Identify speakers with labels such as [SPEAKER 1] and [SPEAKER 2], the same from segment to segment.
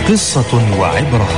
[SPEAKER 1] قصة وعبرة.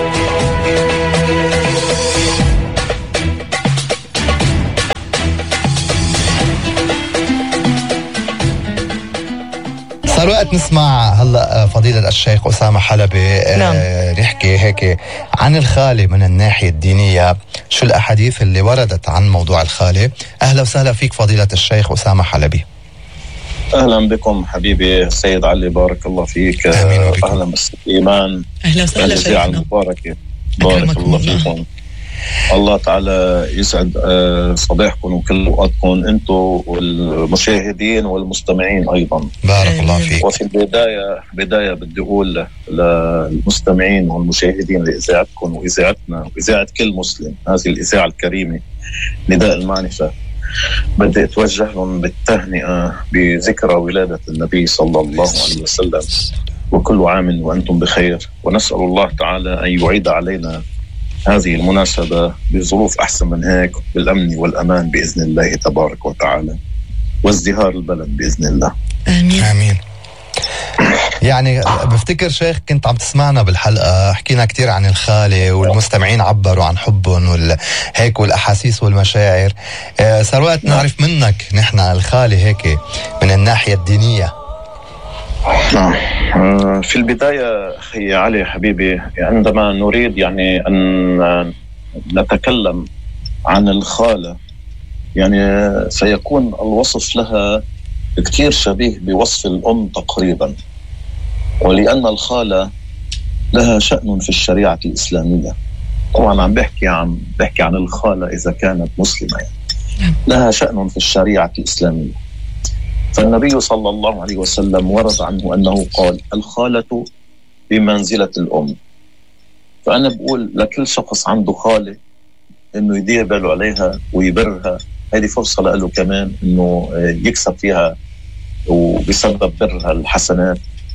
[SPEAKER 2] صار وقت نسمع هلأ فضيلة الشيخ أسامة حلبي نحكي هيك عن الخالة من الناحية الدينية. شو الأحاديث اللي وردت عن موضوع الخالة؟ أهلا وسهلا فيك فضيلة الشيخ أسامة حلبي.
[SPEAKER 3] أهلا بكم حبيبي السيد علي، بارك الله فيك. أهلا بالسيد إيمان،
[SPEAKER 4] أهلا وسهلا
[SPEAKER 3] شيخنا المباركة، بارك الله فيكم. الله تعالى يسعد صباحكم وكل وقتكم انتم والمشاهدين والمستمعين ايضا،
[SPEAKER 2] بارك الله فيك.
[SPEAKER 3] وفي بداية بدي اقول للمستمعين والمشاهدين لاذاعتكم واذاعتنا واذاعه كل مسلم، هذه الاذاعه الكريمه نداء المعرفه، بدي اتوجه لهم بالتهنئه بذكرى ولاده النبي صلى الله عليه وسلم، وكل عام وانتم بخير، ونسال الله تعالى ان يعيد علينا هذه المناسبة بظروف أحسن من هيك، بالأمن والأمان بإذن الله تبارك وتعالى، وازدهار البلد بإذن الله.
[SPEAKER 4] آمين
[SPEAKER 2] آمين. يعني بفتكر شيخ كنت عم تسمعنا بالحلقة، حكينا كتير عن الخالة والمستمعين عبروا عن حبهم هيك والأحاسيس والمشاعر. صار وقت نعرف منك نحن الخالة هيك من الناحية الدينية.
[SPEAKER 3] في البداية أخي علي حبيبي، عندما نريد يعني أن نتكلم عن الخالة، يعني سيكون الوصف لها كتير شبيه بوصف الأم تقريبا، ولأن الخالة لها شأن في الشريعة الإسلامية. طبعا عم بحكي عن الخالة إذا كانت مسلمة، يعني لها شأن في الشريعة الإسلامية. فالنبي صلى الله عليه وسلم ورد عنه أنه قال: الخالة بمنزلة الأم. فأنا بقول لكل شخص عنده خالة إنه يدير باله عليها ويبرها، هذه فرصة له كمان إنه يكسب فيها وبسبب برها الحسنات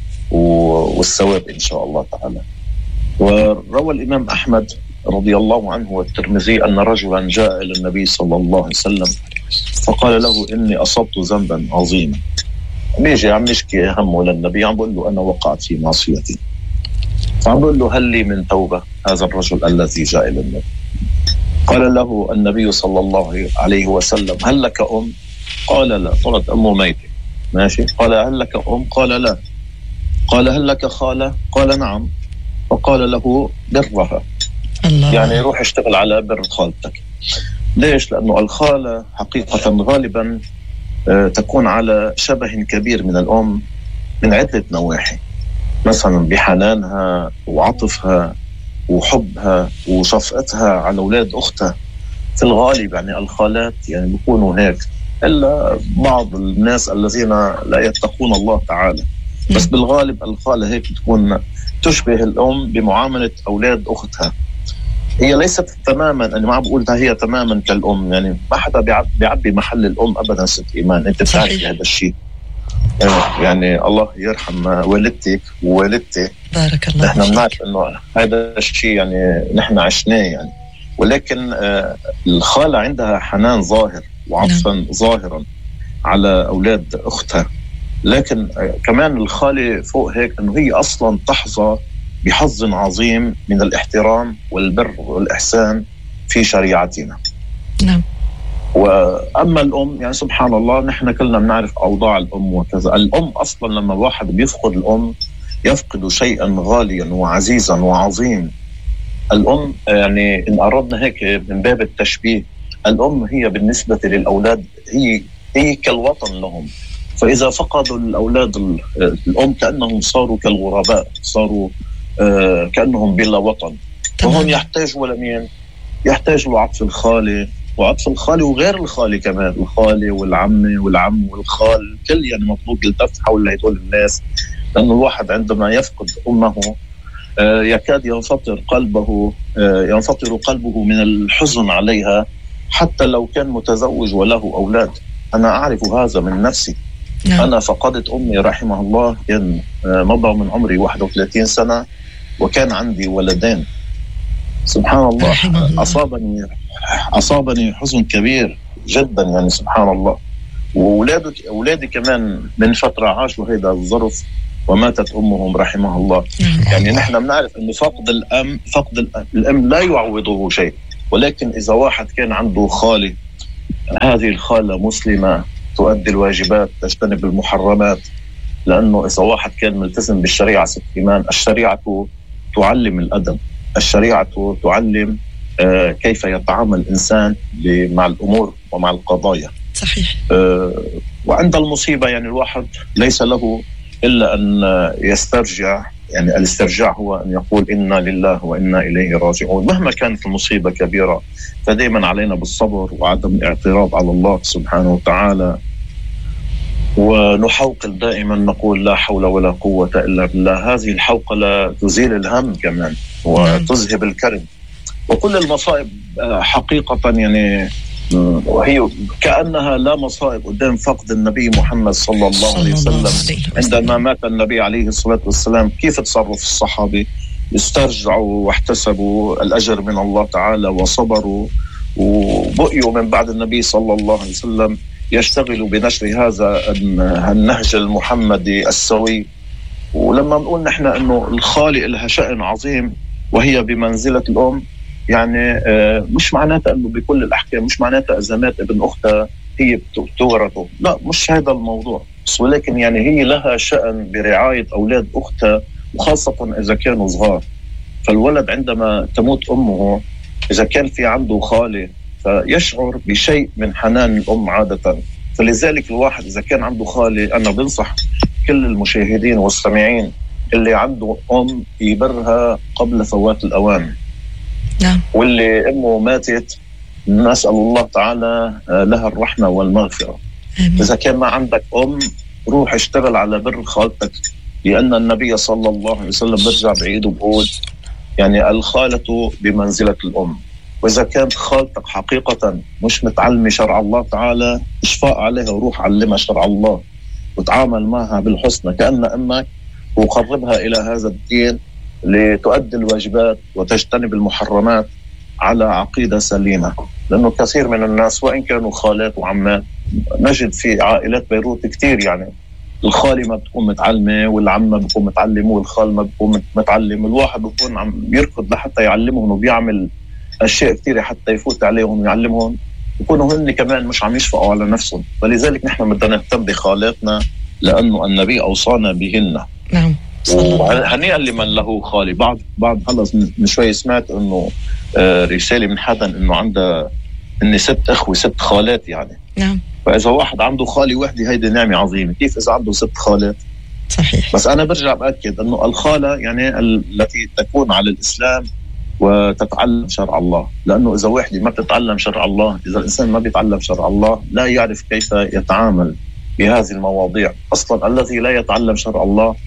[SPEAKER 3] والثواب إن شاء الله تعالى. وروى الإمام أحمد رضي الله عنه والترمذي أن رجلا جاء إلى النبي صلى الله عليه وسلم فقال له: إني أصبت ذنبا عظيما. بيجي عم يشكي همه للنبي، عم بقول له: أنا وقعت في معصيتي. فعم بقول له: هل لي من توبة؟ هذا الرجل الذي جاء إلى النبي قال له النبي صلى الله عليه وسلم: هل لك أم؟ قال لا. قالت: أمه ميتة. ماشي. قال: هل لك أم؟ قال لا. قال: هل لك خالة؟ قال: نعم. فقال له: برها،
[SPEAKER 4] الله.
[SPEAKER 3] يعني روح اشتغل على بر خالتك. ليش؟ لأنه الخالة حقيقة غالبا تكون على شبه كبير من الأم من عدة نواحي، مثلا بحنانها وعطفها وحبها وشفقتها على أولاد أختها. في الغالب يعني الخالات يعني بيكونوا هيك، إلا بعض الناس الذين لا يتقون الله تعالى، بس بالغالب الخالة هيك تكون تشبه الأم بمعاملة أولاد أختها. هي ليست تماما، أنا ما بقول هي تماما كالأم، يعني ما حدا بيعبي محل الأم أبدا. ست إيمان أنت بتعرفي هذا الشيء، يعني الله يرحم والدتك ووالدتي،
[SPEAKER 4] بارك الله
[SPEAKER 3] نحن بنعرف إنه هذا الشيء يعني نحن عشناه يعني. ولكن الخالة عندها حنان ظاهر وعطفا ظاهرا على أولاد أختها، لكن كمان الخالة فوق هيك إنه هي أصلا تحظى بحظ عظيم من الاحترام والبر والإحسان في شريعتنا.
[SPEAKER 4] نعم.
[SPEAKER 3] وأما الأم يعني سبحان الله، نحن كلنا بنعرف أوضاع الأم وكذا. الأم أصلا لما واحد بيفقد الأم يفقد شيئا غاليا وعزيزا وعظيم. الأم يعني إن أردنا هيك من باب التشبيه، الأم هي بالنسبة للأولاد هي كالوطن لهم. فإذا فقدوا الأولاد الأم كأنهم صاروا كالغرباء، صاروا كأنهم بلا وطن. وهم يحتاجوا لمين؟ يحتاجوا عطف الخالة وعطف الخالة وغير الخالة كمان، الخالة والعمة والعم والخال، كل يعني مطلوب يلتف حول هدول الناس. لأنه الواحد عندما يفقد أمه يكاد ينفطر قلبه من الحزن عليها، حتى لو كان متزوج وله أولاد. أنا أعرف هذا من نفسي. أنا فقدت أمي رحمه الله، كان مضى من عمري 31 سنة وكان عندي ولدين. سبحان الله، أصابني حزن كبير جدا يعني سبحان الله. وأولادي كمان من فترة عاشوا هذا الظرف وماتت أمهم رحمها الله. يعني نحن بنعرف أنه فقد الأم لا يعوضه شيء، ولكن إذا واحد كان عنده خالة، هذه الخالة مسلمة تؤدي الواجبات تجتنب المحرمات، لأنه إذا واحد كان ملتزم بالشريعة ست إيمان، الشريعة تعلم الأدب، الشريعة تعلم كيف يتعامل الإنسان مع الأمور ومع القضايا.
[SPEAKER 4] صحيح.
[SPEAKER 3] وعند المصيبة يعني الواحد ليس له إلا أن يسترجع، يعني الاسترجاع هو أن يقول إنا لله وإنا إليه راجعون. مهما كانت المصيبة كبيرة فدائما علينا بالصبر وعدم الاعتراض على الله سبحانه وتعالى، ونحوقل دائما نقول لا حول ولا قوة إلا بالله. هذه الحوقلة تزيل الهم كمان وتذهب الكرب، وكل المصائب حقيقة يعني وهي كأنها لا مصائب قدام فقد النبي محمد صلى الله عليه وسلم. عندما مات النبي عليه الصلاة والسلام كيف تصرف الصحابة؟ استرجعوا واحتسبوا الأجر من الله تعالى وصبروا، وبقيوا من بعد النبي صلى الله عليه وسلم يشتغلوا بنشر هذا النهج المحمدي السوي. ولما نقول نحن أنه الخالق لها شأن عظيم وهي بمنزلة الأم، يعني مش معناتها أنه بكل الأحكام، مش معناتها أزمات ابن أختها هي بتورثه، لا مش هذا الموضوع، ولكن يعني هي لها شأن برعاية أولاد أختها، وخاصة إذا كانوا صغار. فالولد عندما تموت أمه إذا كان في عنده خالة فيشعر بشيء من حنان الأم عادة. فلذلك الواحد إذا كان عنده خالة، أنا بنصح كل المشاهدين والسامعين اللي عنده أم يبرها قبل فوات الأوان.
[SPEAKER 4] نعم.
[SPEAKER 3] واللي أمه ماتت نسأل الله تعالى لها الرحمة والمغفرة. إذا كان ما عندك أم روح اشتغل على بر خالتك، لأن النبي صلى الله عليه وسلم برجع بعيد وبقول يعني الخالة بمنزلة الأم. وإذا كانت خالتك حقيقة مش متعلمة شرع الله تعالى، اشفاء عليها وروح علمها شرع الله وتعامل معها بالحسنى كأن أمك، وقربها إلى هذا الدين لتؤدي الواجبات وتجتنب المحرمات على عقيدة سليمة. لأنه كثير من الناس وإن كانوا خالات وعمات، نجد في عائلات بيروت كتير يعني الخالة ما بتكون متعلمة والعمة بتكون متعلمة والخال ما بتكون متعلم، الواحد بيكون عم يركض لحتى يعلمهم وبيعمل أشياء كتير حتى يفوت عليهم ويعلمهم، يكونوا هن كمان مش عم يشفقوا على نفسهم. فلذلك نحن بدنا نهتم بخالاتنا لأنه النبي أوصانا بهن.
[SPEAKER 4] نعم.
[SPEAKER 3] وهنيئا لمن له خالي. بعد خلص من شوي سمعت انه رسالة من حدا انه عنده اني 6 اخوة 6 خالات يعني.
[SPEAKER 4] نعم.
[SPEAKER 3] فاذا واحد عنده خالي وحدة هيدي نعمة عظيمة، كيف اذا عنده 6 خالات؟
[SPEAKER 4] صحيح.
[SPEAKER 3] بس انا برجع باكد انه الخالة يعني التي تكون على الاسلام وتتعلم شرع الله، لانه اذا واحدة ما بتتعلم شرع الله، اذا الانسان ما بيتعلم شرع الله لا يعرف كيف يتعامل بهذه المواضيع. اصلا الذي لا يتعلم شرع الله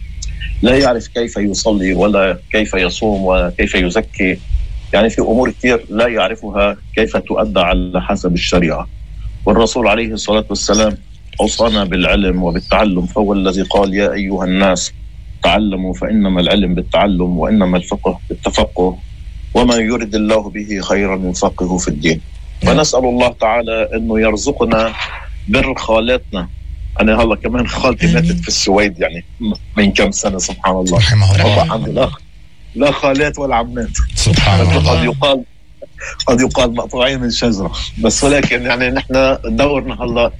[SPEAKER 3] لا يعرف كيف يصلي ولا كيف يصوم وكيف يزكي، يعني في أمور كثير لا يعرفها كيف تؤدى على حسب الشريعة. والرسول عليه الصلاة والسلام أوصانا بالعلم وبالتعلم، فهو الذي قال يا أيها الناس تعلموا فإنما العلم بالتعلم وإنما الفقه بالتفقه وما يرد الله به خيرا يفقهه في الدين. فنسأل الله تعالى أنه يرزقنا بر خالاتنا. أنا هلا كمان خالتي ماتت في السويد يعني من كم سنة سبحان الله. عندي لا خالات ولا عمات
[SPEAKER 2] سبحان الله.
[SPEAKER 3] قد يقال مقطوعين من شجرة، بس ولكن يعني نحن دورنا هلا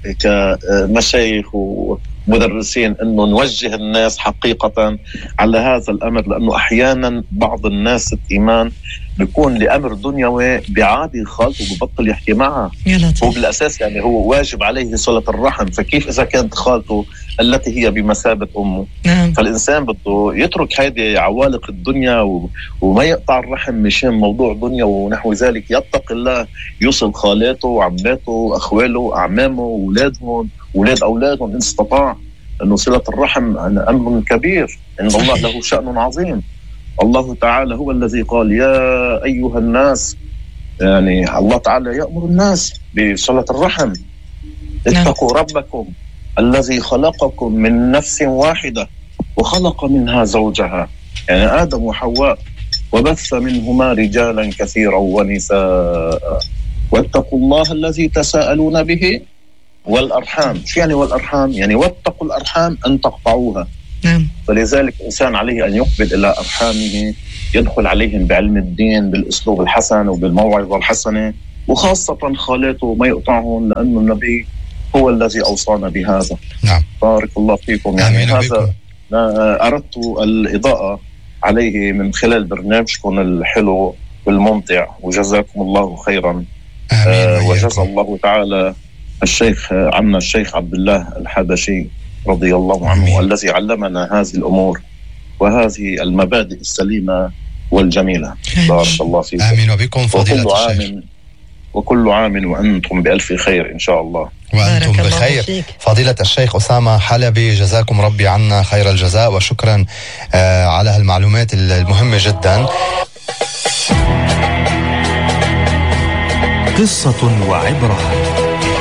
[SPEAKER 3] كمشايخ ومدرسين انه نوجه الناس حقيقة على هذا الامر، لانه احيانا بعض الناس الايمان بيكون لامر دنيوي بيعادي خالته وببطل يحكي معها. هو بالاساس يعني هو واجب عليه صلة الرحم، فكيف اذا كانت خالته التي هي بمثابة امه؟ فالانسان بده يترك هذه عوالق الدنيا وما يقطع الرحم مشان موضوع دنيا ونحو ذلك، يتقي الله يوصل خالاته وعماته اخواله اعمامه اولادهم اولاد اولادهم ان استطاع، انه صلة الرحم امر كبير ان الله له شأن عظيم. الله تعالى هو الذي قال يا أيها الناس، يعني الله تعالى يأمر الناس بصلة الرحم. اتقوا ربكم الذي خلقكم من نفس واحدة وخلق منها زوجها، يعني آدم وحواء، وبث منهما رجالا كثيرا ونساء واتقوا الله الذي تساءلون به والأرحام. شو يعني والأرحام؟ يعني واتقوا الأرحام أن تقطعوها،
[SPEAKER 4] نعم.
[SPEAKER 3] فلذلك الإنسان عليه أن يقبل إلى أرحامه، يدخل عليهم بعلم الدين بالأسلوب الحسن وبالموعظة الحسنة، وخاصة خالاته ما يقطعهم، لأن النبي هو الذي أوصانا بهذا.
[SPEAKER 2] نعم.
[SPEAKER 3] بارك الله فيكم. يعني هذا أردت الإضاءة عليه من خلال برنامجكم الحلو والممتع، وجزاكم الله خيرا. وجزا الله تعالى عنا الشيخ عبد الله الحبشي رضي الله عنه الذي علمنا هذه الأمور وهذه المبادئ السليمة والجميلة. بارك الله فيكم.
[SPEAKER 2] آمين وبكم فضيلة الشيخ.
[SPEAKER 3] وكل عام وأنتم بألف خير إن شاء الله.
[SPEAKER 2] وأنتم بخير فضيلة الشيخ أسامة حلبي، جزاكم ربي عنا خير الجزاء، وشكرا على هالمعلومات المهمة جدا.
[SPEAKER 1] قصة وعبرة.